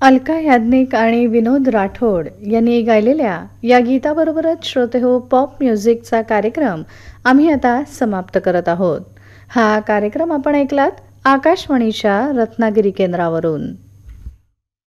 अलका याज्ञिक आणि विनोद राठोड यांनी गायलेल्या या गीताबरोबरच श्रोतेहो पॉप म्युझिकचा कार्यक्रम आम्ही आता समाप्त करत आहोत. हा कार्यक्रम आपण ऐकलात आकाशवाणीच्या रत्नागिरी केंद्रावरून.